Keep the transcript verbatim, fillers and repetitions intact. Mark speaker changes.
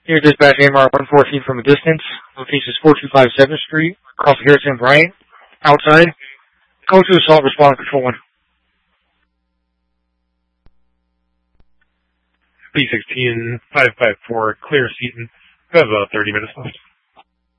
Speaker 1: Here, dispatch A M R one fourteen from a distance. Location is four two five seventh Street, across the Harrison Bryant. Outside. Code to assault, respond to control one.
Speaker 2: B sixteen five five four, clear Seaton. We have about thirty minutes left.